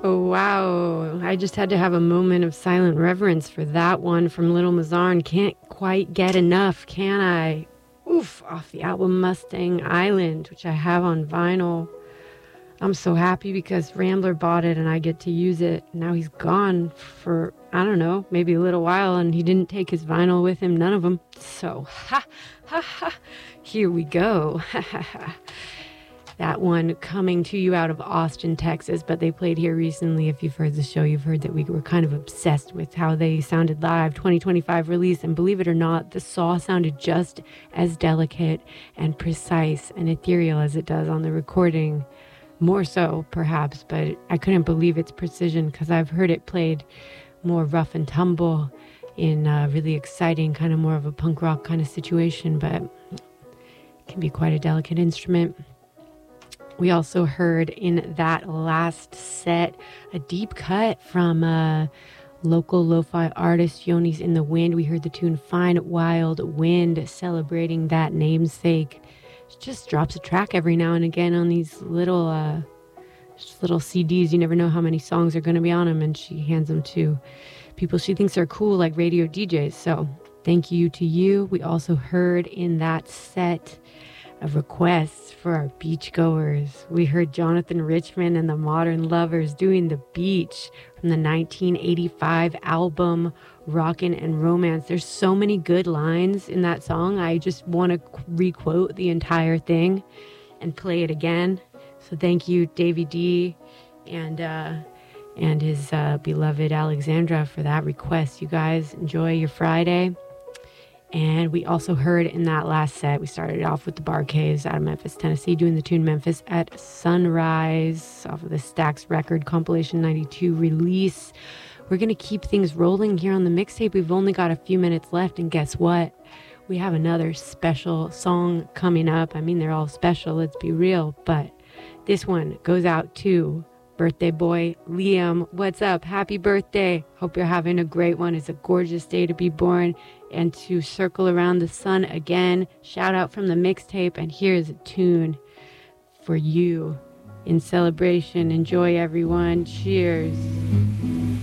Oh, wow. I just had to have a moment of silent reverence for that one from Little Mazarn. Can't quite get enough, can I? Oof, off the album Mustang Island, which I have on vinyl. I'm so happy because Rambler bought it and I get to use it. Now he's gone for, I don't know, maybe a little while, and he didn't take his vinyl with him, none of them. So, here we go. That one coming to you out of Austin, Texas, but they played here recently. If you've heard the show, you've heard that we were kind of obsessed with how they sounded live. 2025 release, and believe it or not, the saw sounded just as delicate and precise and ethereal as it does on the recording. More so, perhaps, but I couldn't believe its precision because I've heard it played more rough and tumble in a really exciting, kind of more of a punk rock kind of situation, but it can be quite a delicate instrument. We also heard in that last set a deep cut from local lo-fi artist Yoni's in the Wind. We heard the tune Fine Wild Wind, celebrating that namesake. She just drops a track every now and again on these little CDs. You never know how many songs are going to be on them, and she hands them to people she thinks are cool, like radio DJs. So thank you to you. We also heard in that set of requests for our beachgoers. We heard Jonathan Richman and the Modern Lovers doing The Beach from the 1985 album Rockin' and Romance. There's so many good lines in that song. I just want to re-quote the entire thing and play it again. So thank you, Davey D and his beloved Alexandra, for that request. You guys enjoy your Friday. And we also heard in that last set, we started off with the Bar Caves out of Memphis, Tennessee, doing the tune Memphis at Sunrise off of the Stax Record Compilation 92 release. We're going to keep things rolling here on the mixtape. We've only got a few minutes left, and guess what? We have another special song coming up. I mean, they're all special, let's be real, but this one goes out to birthday boy Liam. What's up? Happy birthday. Hope you're having a great one. It's a gorgeous day to be born and to circle around the sun again. Shout out from the mixtape, and here's a tune for you in celebration. Enjoy, everyone. Cheers.